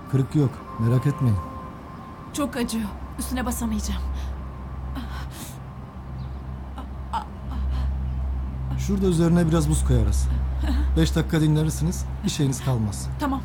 Kırık yok. Merak etmeyin. Çok acıyor. Üstüne basamayacağım. Şurada üzerine biraz buz koyarız. 5 dakika dinlenirsiniz. Bir şeyiniz kalmaz. Tamam.